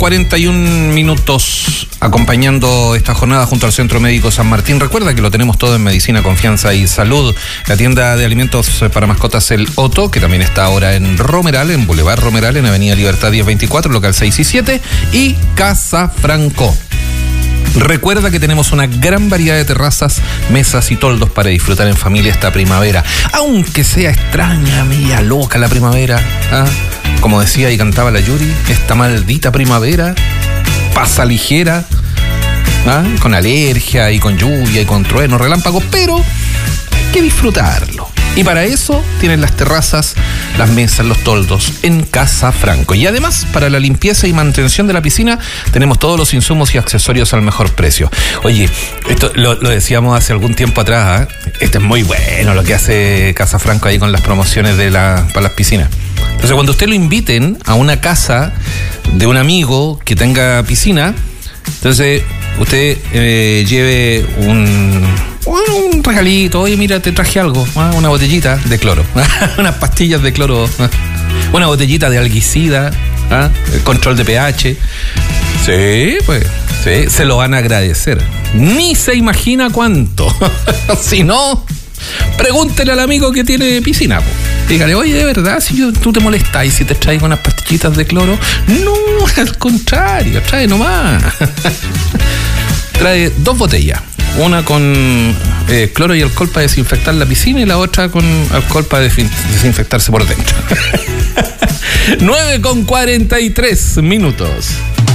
9:41 acompañando esta jornada junto al Centro Médico San Martín. Recuerda que lo tenemos todo en Medicina, Confianza y Salud. La tienda de alimentos para mascotas El Otto, que también está ahora en Romeral, en Boulevard Romeral, en Avenida Libertad 1024, local 6 y 7, y Casa Franco. Recuerda que tenemos una gran variedad de terrazas, mesas y toldos para disfrutar en familia esta primavera. Aunque sea extraña, media loca la primavera, ¿ah? Como decía y cantaba la Yuri, esta maldita primavera pasa ligera, ¿ah? Con alergia y con lluvia y con truenos, relámpagos, pero hay que disfrutarlo. Y para eso tienen las terrazas, las mesas, los toldos en Casa Franco. Y además, para la limpieza y mantención de la piscina, tenemos todos los insumos y accesorios al mejor precio. Oye, esto lo decíamos hace algún tiempo atrás, ¿eh? Esto es muy bueno lo que hace Casa Franco ahí con las promociones para las piscinas. Entonces, cuando usted lo inviten a una casa de un amigo que tenga piscina, entonces usted lleve un regalito. Oye, mira, te traje algo, una botellita de cloro, unas pastillas de cloro, una botellita de alguicida, el control de pH. Sí, pues, sí, se lo van a agradecer. Ni se imagina cuánto. Si no, pregúntele al amigo que tiene piscina, po. Dígale, oye, de verdad, si tú te molestas y si te traigo unas pastillitas de cloro. No, al contrario, trae nomás. Trae 2 botellas. Una con cloro y alcohol para desinfectar la piscina y la otra con alcohol para desinfectarse por dentro. 9:43.